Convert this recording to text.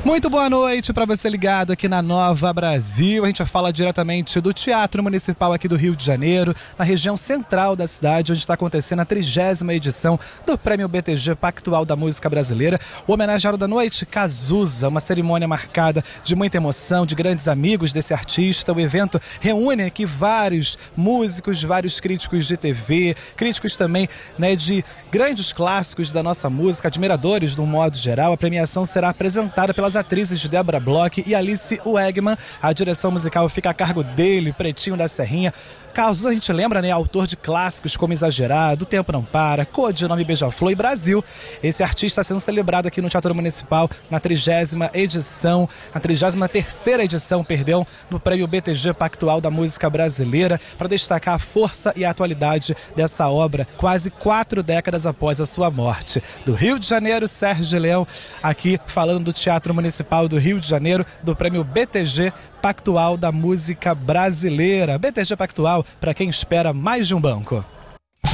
Muito boa noite para você ligado aqui na Nova Brasil. A gente fala diretamente do Teatro Municipal aqui do Rio de Janeiro, na região central da cidade, onde está acontecendo a 30ª edição do Prêmio BTG Pactual da Música Brasileira. O homenageado da noite, Cazuza, uma cerimônia marcada de muita emoção, de grandes amigos desse artista. O evento reúne aqui vários músicos, vários críticos de TV, críticos também, de grandes clássicos da nossa música, admiradores de um modo geral. A premiação será apresentada pelas atrizes Débora Bloch e Alice Wegman. A direção musical fica a cargo dele, Pretinho da Serrinha. Cazuza, a gente lembra, autor de clássicos como Exagerado, O Tempo Não Para, Codinome Beija-Flor e Brasil. Esse artista está sendo celebrado aqui no Teatro Municipal na 30ª edição, na 33ª edição, do Prêmio BTG Pactual da Música Brasileira, para destacar a força e a atualidade dessa obra, quase 4 décadas após a sua morte. Do Rio de Janeiro, Sérgio Leão, aqui falando do Teatro Municipal do Rio de Janeiro, do Prêmio BTG Pactual da Música Brasileira. BTG Pactual, para quem espera mais de um banco.